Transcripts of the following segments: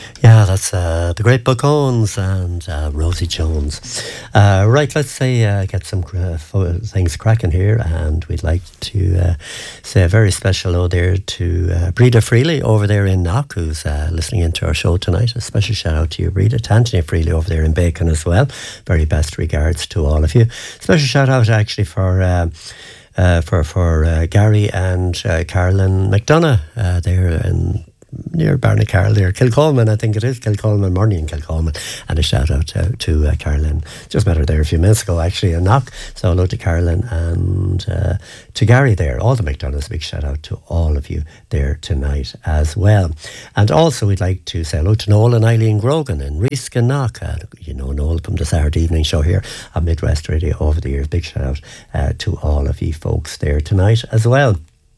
Yeah, that's the Great Bocones and Rosie Jones. Right, let's say get some things cracking here, and we'd like to say a very special hello there to Breda Freely over there in Knock, who's listening into our show tonight. A special shout out to you, Breda. To Anthony Freely over there in Bacon as well. Very best regards to all of you. Special shout out actually for Gary and Carolyn McDonough there in near Barnacarl there, Kilcolman, I think it is, Kilcolman, Morning in Kilcolman, and a shout out to Carolyn. Just met her there a few minutes ago actually in Knock, so hello to Carolyn and to Gary there, all the McDonald's. Big shout out to all of you there tonight as well. And also we'd like to say hello to Noel and Eileen Grogan in Reeskin Knock. You know Noel from the Saturday evening show here on Midwest Radio over the years. Big shout out to all of you folks there tonight as well.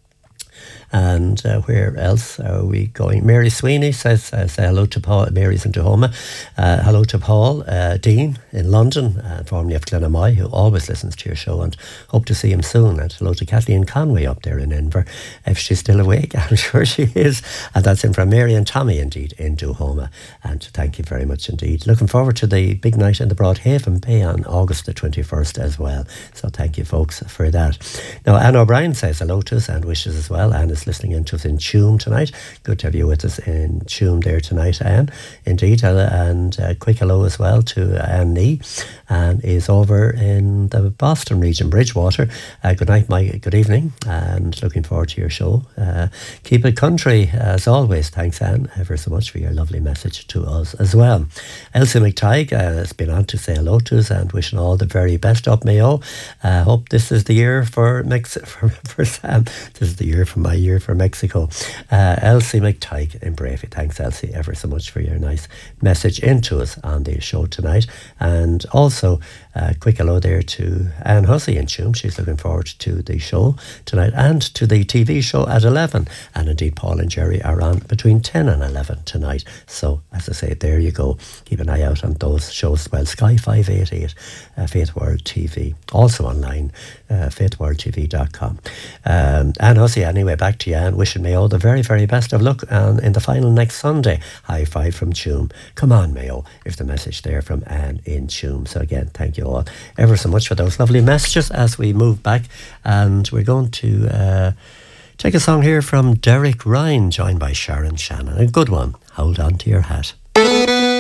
And where else are we going? Mary Sweeney says say hello to Paul. Mary's in Tuhoma. Hello to Paul Dean in London, formerly of Glenamoy, who always listens to your show, and hope to see him soon. And hello to Kathleen Conway up there in Inver, if she's still awake. I'm sure she is. And that's in from Mary and Tommy indeed in Tuhoma. And thank you very much indeed. Looking forward to the big night in the Broadhaven Bay on August the 21st as well. So thank you folks for that. Now Anne O'Brien says hello to us and wishes as well. Anne is listening in to us in Tuam tonight. Good to have you with us in Tuam there tonight, Anne. Indeed, and quick hello as well to Anne Nee, and is over in the Boston region, Bridgewater. Good night, good evening, and looking forward to your show. Keep it country as always. Thanks, Anne, ever so much for your lovely message to us as well. Elsie McTighe has been on to say hello to us and wishing all the very best up Mayo. Hope this is the year for Sam. This is the year for my year for Mexico. Elsie McTighe in Bravey. Thanks, Elsie, ever so much for your nice message into us on the show tonight. And also quick hello there to Anne Hussey in Tuam. She's looking forward to the show tonight and to the TV show at 11. And indeed Paul and Jerry are on between 10 and 11 tonight. So as I say, there you go. Keep an eye out on those shows as well. Sky 588, Faith World TV. Also online, faithworldtv.com. Anne Hussey, anyway, back to you, Anne. Wishing Mayo the very, very best of luck in the final next Sunday. High five from Tuam. Come on, Mayo, is the message there from Anne in Tuam. So again, thank you all ever so much for those lovely messages as we move back. And we're going to take a song here from Derek Ryan, joined by Sharon Shannon. A good one. Hold on to your hat.